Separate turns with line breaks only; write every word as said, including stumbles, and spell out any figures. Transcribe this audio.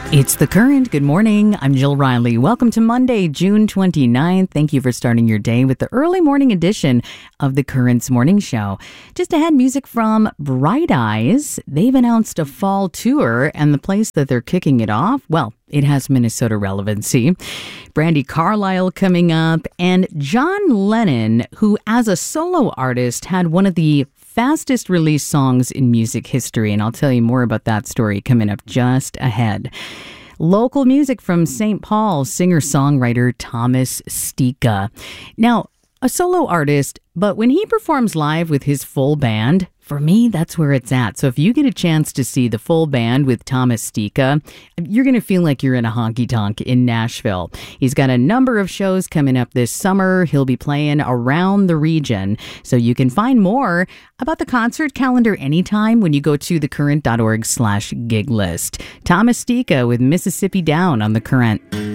It's The Current. Good morning. I'm Jill Riley. Welcome to Monday, June twenty-ninth. Thank you for starting your day with the early morning edition of The Current's Morning Show. Just ahead, music from Bright Eyes. They've announced a fall tour, and the place that they're kicking it off, well, it has Minnesota relevancy. Brandi Carlile coming up, and John Lennon, who as a solo artist had one of the fastest released songs in music history, and I'll tell you more about that story coming up just ahead. Local music from Saint Paul, singer-songwriter Thomas Stika. Now, a solo artist, but when he performs live with his full band, for me, that's where it's at. So if you get a chance to see the full band with Thomas Stika, you're going to feel like you're in a honky-tonk in Nashville. He's got a number of shows coming up this summer. He'll be playing around the region. So you can find more about the concert calendar anytime when you go to thecurrent.org slash gig list. Thomas Stika with Mississippi Down on The Current.